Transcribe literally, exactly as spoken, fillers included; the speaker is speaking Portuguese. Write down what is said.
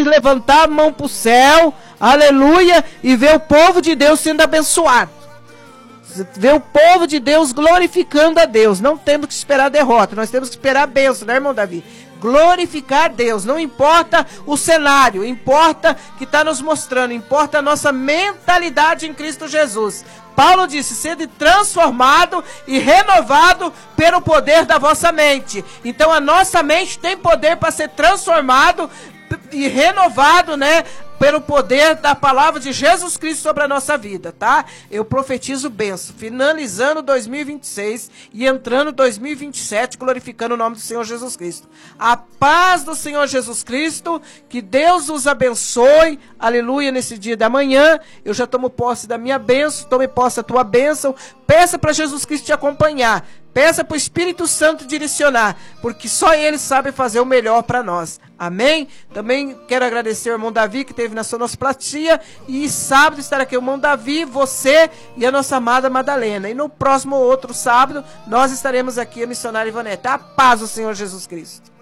levantar a mão para o céu, aleluia, e ver o povo de Deus sendo abençoado. Ver o povo de Deus glorificando a Deus. Não temos que esperar derrota, nós temos que esperar a bênção, né, irmão Davi? Glorificar a Deus, não importa o cenário, importa que está nos mostrando, importa a nossa mentalidade em Cristo Jesus. Paulo disse, sede transformado e renovado pelo poder da vossa mente. Então a nossa mente tem poder para ser transformado e renovado, né, pelo poder da palavra de Jesus Cristo sobre a nossa vida, tá? Eu profetizo bênção, finalizando dois mil e vinte e seis e entrando dois mil e vinte e sete, glorificando o nome do Senhor Jesus Cristo. A paz do Senhor Jesus Cristo, que Deus os abençoe, aleluia, nesse dia da manhã. Eu já tomo posse da minha bênção, tome posse da tua bênção, peça para Jesus Cristo te acompanhar. Peça para o Espírito Santo direcionar, porque só Ele sabe fazer o melhor para nós. Amém? Também quero agradecer ao irmão Davi, que esteve na sonoplastia. E sábado estará aqui o irmão Davi, você e a nossa amada Madalena. E no próximo outro sábado, nós estaremos aqui, a missionária Ivonete. A paz do Senhor Jesus Cristo.